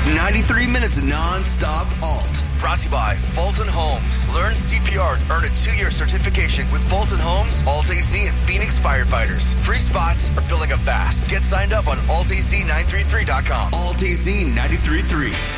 93 minutes of non-stop alt. Brought to you by Fulton Homes. Learn CPR and earn a 2-year certification with Fulton Homes, Alt AC, and Phoenix Firefighters. Free spots are filling up fast. Get signed up on altaz933.com. Alt AC 93.3.